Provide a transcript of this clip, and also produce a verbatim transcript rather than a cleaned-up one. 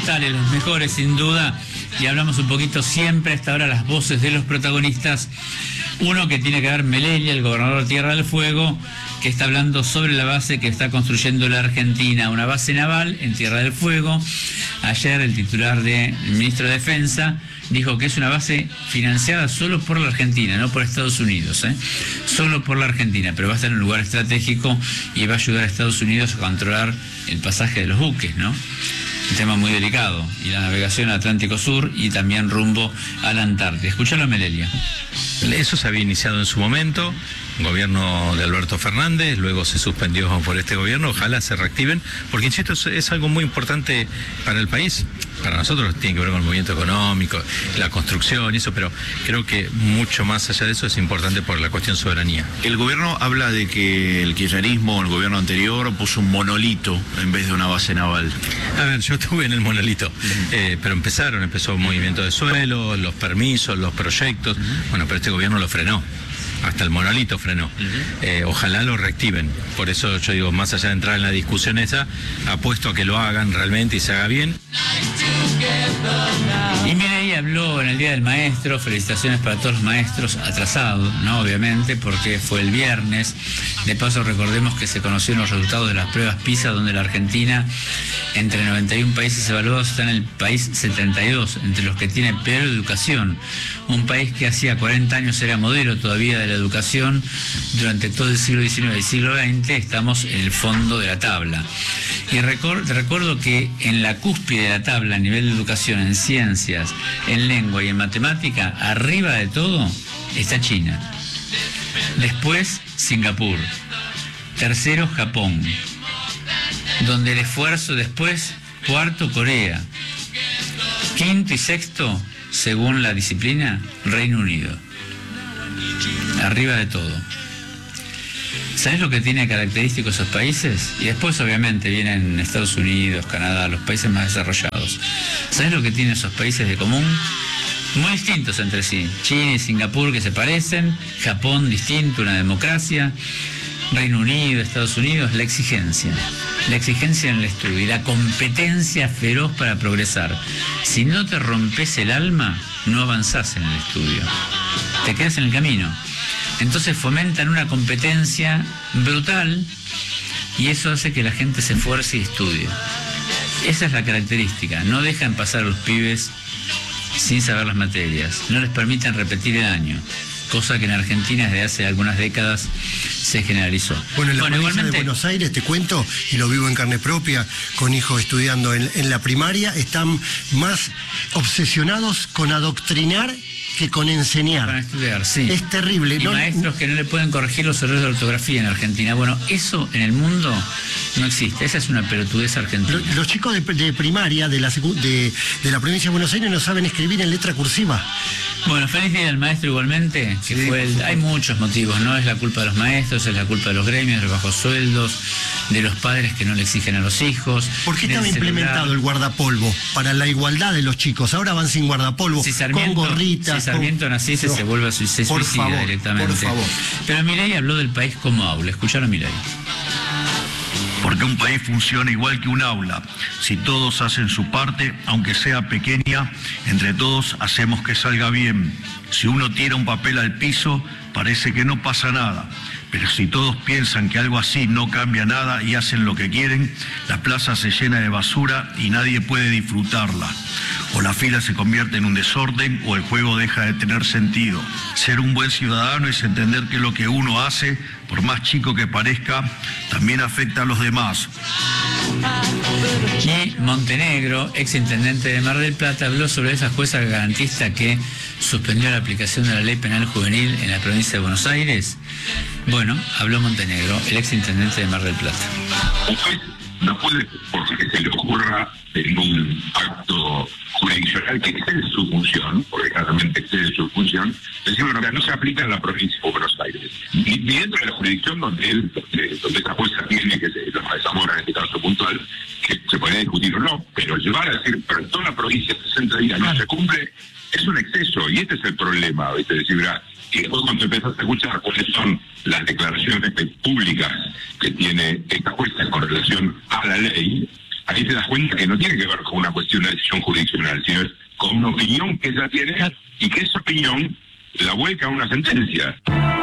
fundamentales, los mejores sin duda, y hablamos un poquito siempre hasta ahora las voces de los protagonistas. Uno que tiene que ver Melella, el gobernador de Tierra del Fuego, que está hablando sobre la base que está construyendo la Argentina, una base naval en Tierra del Fuego. Ayer el titular del ministro de Defensa dijo que es una base financiada solo por la Argentina, no por Estados Unidos, ¿eh? Solo por la Argentina, pero va a estar en un lugar estratégico y va a ayudar a Estados Unidos a controlar el pasaje de los buques, ¿no? Un tema muy delicado, y la navegación Atlántico Sur y también rumbo a la Antártida. Escuchalo a Melella. Eso se había iniciado en su momento, gobierno de Alberto Fernández, luego se suspendió por este gobierno. Ojalá se reactiven, porque insisto, es, es algo muy importante para el país. Para nosotros tiene que ver con el movimiento económico, la construcción y eso, pero creo que mucho más allá de eso es importante por la cuestión soberanía. El gobierno habla de que el kirchnerismo, el gobierno anterior, puso un monolito en vez de una base naval. A ver, yo estuve en el monolito, uh-huh. eh, pero empezaron, empezó un movimiento de suelo, los permisos, los proyectos, uh-huh. Bueno, pero este gobierno lo frenó. Hasta el monolito frenó. Uh-huh. eh, ojalá lo reactiven. Por eso yo digo, más allá de entrar en la discusión esa, apuesto a que lo hagan realmente y se haga bien. Y Milei habló en el Día del Maestro, felicitaciones para todos los maestros, atrasados, ¿no? Obviamente, porque fue el viernes. De paso, recordemos que se conocieron los resultados de las pruebas PISA, donde la Argentina, entre noventa y uno países evaluados, está en el país setenta y dos, entre los que tiene peor educación. Un país que hacía cuarenta años era modelo todavía de la educación. Durante todo el siglo diecinueve y el siglo veinte estamos en el fondo de la tabla. Y record, recuerdo que en la cúspide de la tabla a nivel de educación, en ciencias, en lengua y en matemática, arriba de todo está China. Después Singapur. Tercero Japón. Donde el esfuerzo después, cuarto Corea. Quinto y sexto, según la disciplina, Reino Unido. Arriba de todo. ¿Sabes lo que tiene característico esos países? Y después obviamente vienen Estados Unidos, Canadá, los países más desarrollados. ¿Sabes lo que tienen esos países de común? Muy distintos entre sí. China y Singapur, que se parecen, Japón distinto, una democracia, Reino Unido, Estados Unidos, la exigencia. La exigencia en el estudio y la competencia feroz para progresar. Si no te rompes el alma, no avanzás en el estudio. Te quedas en el camino. Entonces fomentan una competencia brutal y eso hace que la gente se esfuerce y estudie. Esa es la característica. No dejan pasar a los pibes sin saber las materias. No les permiten repetir el año. Cosa que en Argentina desde hace algunas décadas se generalizó. Bueno, en la bueno, provincia igualmente... de Buenos Aires, te cuento, y lo vivo en carne propia, con hijos estudiando en, en la primaria, están más obsesionados con adoctrinar que con enseñar. Para estudiar, sí. Es terrible. Y no, maestros que no le pueden corregir los errores de ortografía en Argentina. Bueno, eso en el mundo no existe. Esa es una pelotudez argentina. Los, los chicos de, de primaria de la, de, de la provincia de Buenos Aires no saben escribir en letra cursiva. Bueno, feliz día del maestro igualmente, que sí, fue el, hay muchos motivos, ¿no? Es la culpa de los maestros, es la culpa de los gremios, de los bajos sueldos, de los padres que no le exigen a los hijos. ¿Por qué estaba implementado el guardapolvo? Para la igualdad de los chicos. Ahora van sin guardapolvo, si Sarmiento, con gorritas. Si Sarmiento con... naciese, no. se vuelve a se suicida por favor, directamente. Por favor. Pero Milei habló del país como aula. Escucharon a Milei. Porque un país funciona igual que un aula. Si todos hacen su parte, aunque sea pequeña, entre todos hacemos que salga bien. Si uno tira un papel al piso, parece que no pasa nada. Pero si todos piensan que algo así no cambia nada y hacen lo que quieren, la plaza se llena de basura y nadie puede disfrutarla. O la fila se convierte en un desorden o el juego deja de tener sentido. Ser un buen ciudadano es entender que lo que uno hace, por más chico que parezca, también afecta a los demás. Y Montenegro, ex intendente de Mar del Plata, habló sobre esa jueza garantista que suspendió la aplicación de la ley penal juvenil en la provincia de Buenos Aires. Bueno, habló Montenegro, el ex intendente de Mar del Plata. Un juez no puede, porque se le ocurra en un acto jurisdiccional que excede su función, porque claramente excede su función, decir, bueno, no se aplica en la provincia de Buenos Aires. Ni, ni dentro de la jurisdicción donde él, donde, donde esa jueza tiene, que se, la de Zamora en este caso puntual, que se podría discutir o no, pero llevar a decir, pero en toda la provincia sesenta días no se cumple, es un exceso, y este es el problema, ¿viste? Decir, ¿verdad? Y después cuando empezás a escuchar cuáles son las declaraciones públicas que tiene esta jueza con relación a la ley, ahí te das cuenta que no tiene que ver con una cuestión de decisión jurisdiccional, sino es con una opinión que ella tiene y que esa opinión la vuelca a una sentencia.